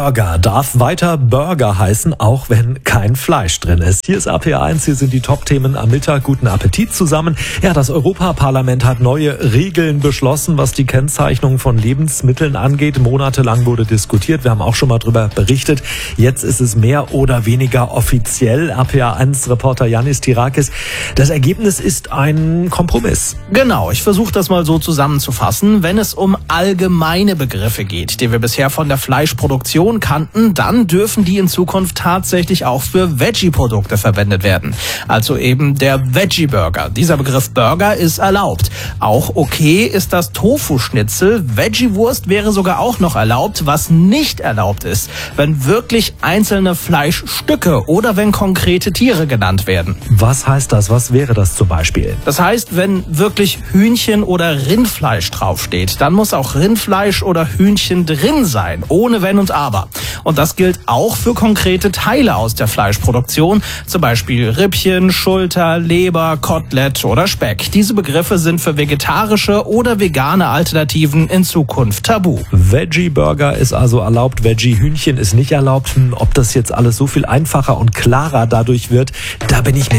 Burger darf weiter Burger heißen, auch wenn kein Fleisch drin ist. Hier ist RPA1, hier sind die Top-Themen am Mittag. Guten Appetit zusammen. Ja, das Europaparlament hat neue Regeln beschlossen, was die Kennzeichnung von Lebensmitteln angeht. Monatelang wurde diskutiert. Wir haben auch schon mal darüber berichtet. Jetzt ist es mehr oder weniger offiziell. RPA1-Reporter Yannis Tirakis. Das Ergebnis ist ein Kompromiss. Genau, ich versuche das mal so zusammenzufassen. Wenn es um allgemeine Begriffe geht, die wir bisher von der Fleischproduktion kannten, dann dürfen die in Zukunft tatsächlich auch für Veggie-Produkte verwendet werden. Also eben der Veggie-Burger. Dieser Begriff Burger ist erlaubt. Auch okay ist das Tofu-Schnitzel. Veggie-Wurst wäre sogar auch noch erlaubt. Was nicht erlaubt ist, wenn wirklich einzelne Fleischstücke oder wenn konkrete Tiere genannt werden. Was heißt das? Was wäre das zum Beispiel? Das heißt, wenn wirklich Hühnchen oder Rindfleisch draufsteht, dann muss auch Rindfleisch oder Hühnchen drin sein, ohne Wenn und Aber. Und das gilt auch für konkrete Teile aus der Fleischproduktion, zum Beispiel Rippchen, Schulter, Leber, Kotelett oder Speck. Diese Begriffe sind für vegetarische oder vegane Alternativen in Zukunft tabu. Veggie-Burger ist also erlaubt, Veggie-Hühnchen ist nicht erlaubt. Ob das jetzt alles so viel einfacher und klarer dadurch wird, da bin ich mir